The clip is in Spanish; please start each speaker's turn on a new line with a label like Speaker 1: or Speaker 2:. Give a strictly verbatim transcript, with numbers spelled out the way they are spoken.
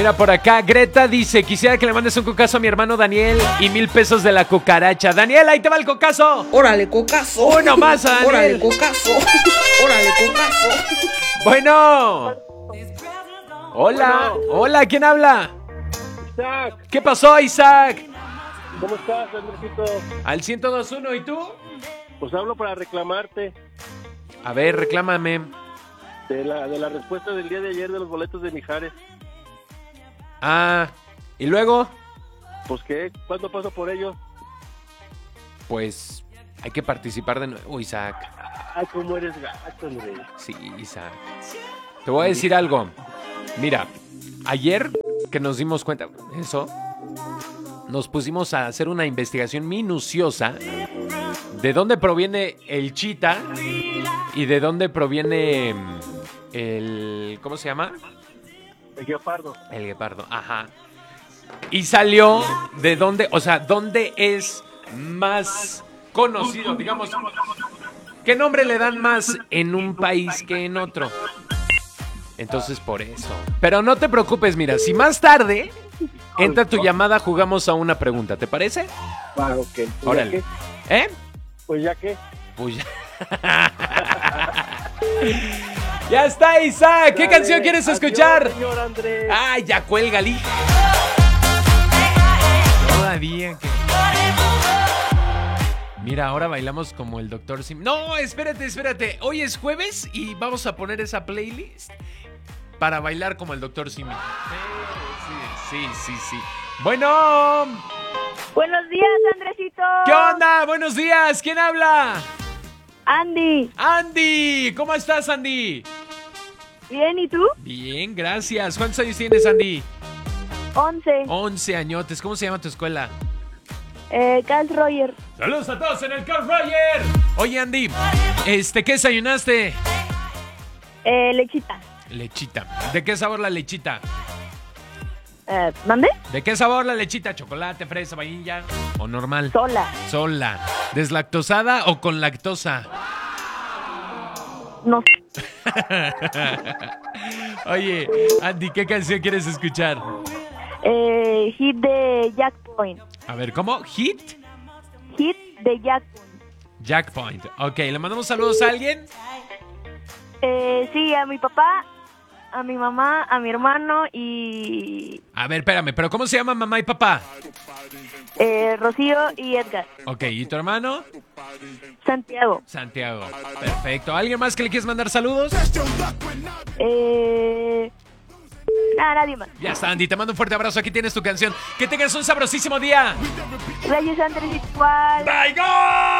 Speaker 1: Mira, por acá, Greta dice, quisiera que le mandes un cocazo a mi hermano Daniel y mil pesos de la cucaracha. Daniel, ahí te va el cocazo.
Speaker 2: Órale, cocazo.
Speaker 1: Uno más a Daniel.
Speaker 2: Órale, cocazo. Órale, cocazo.
Speaker 1: Bueno. Hola, bueno. Hola, ¿quién habla?
Speaker 3: Isaac.
Speaker 1: ¿Qué pasó, Isaac?
Speaker 3: ¿Cómo estás, Andresito?
Speaker 1: Al ciento dos punto uno, ¿y tú?
Speaker 3: Pues hablo para reclamarte.
Speaker 1: A ver, reclámame.
Speaker 3: De la, de la respuesta del día de ayer de los boletos de Mijares.
Speaker 1: Ah, ¿y luego?
Speaker 3: Pues, ¿qué? ¿Cuándo paso por ellos?
Speaker 1: Pues hay que participar de nuevo, Isaac.
Speaker 3: Ay, cómo eres gato, hombre.
Speaker 1: Sí, Isaac. Te voy a decir algo. Mira, ayer que nos dimos cuenta de eso, nos pusimos a hacer una investigación minuciosa de dónde proviene el chita y de dónde proviene el... ¿Cómo se llama?
Speaker 3: El guepardo.
Speaker 1: El guepardo, ajá. Y salió de dónde, o sea, dónde es más conocido, digamos. ¿Qué nombre le dan más en un país que en otro? Entonces, por eso. Pero no te preocupes, mira, si más tarde entra tu llamada, jugamos a una pregunta, ¿te parece?
Speaker 3: Ah, ok. Pues
Speaker 1: órale. ¿Eh?
Speaker 3: Pues ya qué.
Speaker 1: Pues ya. Ya está, Isaac. ¿Qué Dale, canción quieres adiós, escuchar?
Speaker 3: Señor Andrés.
Speaker 1: Ay, ya cuelga, hija. Todavía que... Mira, ahora bailamos como el doctor Sim. No, espérate, espérate. Hoy es jueves y vamos a poner esa playlist para bailar como el doctor Sim. Sí, sí, sí, sí. Bueno.
Speaker 4: Buenos días, Andresito.
Speaker 1: ¿Qué onda? Buenos días. ¿Quién habla?
Speaker 4: Andy.
Speaker 1: Andy. ¿Cómo estás, Andy?
Speaker 4: Bien, ¿y tú?
Speaker 1: Bien, gracias. ¿Cuántos años tienes, Andy?
Speaker 4: Once.
Speaker 1: Once añotes. ¿Cómo se llama tu escuela?
Speaker 4: Eh, Carl Roger.
Speaker 1: ¡Saludos a todos en el Carl Roger! Oye, Andy, este, ¿qué desayunaste?
Speaker 4: Eh, lechita.
Speaker 1: Lechita. ¿De qué sabor la lechita?
Speaker 4: Eh, ¿mande?
Speaker 1: ¿De qué sabor la lechita? ¿Chocolate, fresa, vainilla o normal?
Speaker 4: Sola.
Speaker 1: Sola. ¿Deslactosada o con lactosa?
Speaker 4: No sé.
Speaker 1: Oye, Andy, ¿qué canción quieres escuchar?
Speaker 4: Eh, hit de Jack Point.
Speaker 1: A ver, ¿cómo? ¿Hit?
Speaker 4: Hit de Jack Point.
Speaker 1: Jack Point. Ok, ¿le mandamos saludos a alguien?
Speaker 4: Eh, sí, a mi papá, a mi mamá, a mi hermano y...
Speaker 1: A ver, espérame, ¿pero cómo se llaman mamá y papá?
Speaker 4: Eh, Rocío y Edgar.
Speaker 1: Ok, ¿y tu hermano?
Speaker 4: Santiago.
Speaker 1: Santiago, perfecto. ¿Alguien más que le quieres mandar saludos?
Speaker 4: Eh... Nada, nadie más.
Speaker 1: Ya está, Andy, te mando un fuerte abrazo. Aquí tienes tu canción. Que tengas un sabrosísimo día.
Speaker 4: Gracias, Andrés, igual.
Speaker 1: ¡Bye, go!